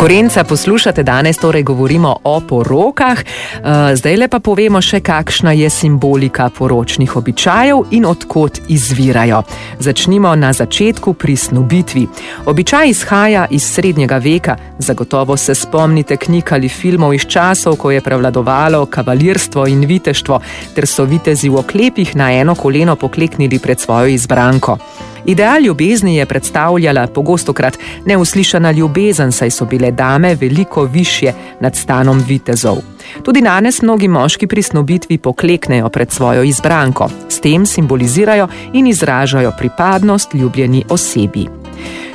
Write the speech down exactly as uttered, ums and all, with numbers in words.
Korenca poslušate, danes torej govorimo o porokah. Zdaj le pa povemo še, kakšna je simbolika poročnih običajev in od kod izvirajo. Začnimo na začetku pri snubitvi. Običaj izhaja iz srednjega veka. Zagotovo se spomnite knjig ali filmov iz časov, ko je prevladovalo kavalirstvo in viteštvo, ter so vitezi v oklepih na eno koleno pokleknili pred svojo izbranko. Ideal ljubezni je predstavljala pogostokrat neuslišana ljubezen, saj so bile dame veliko višje nad stanom vitezov. Tudi danes mnogi moški pri snubitvi pokleknejo pred svojo izbranko. S tem simbolizirajo in izražajo pripadnost ljubljeni osebi.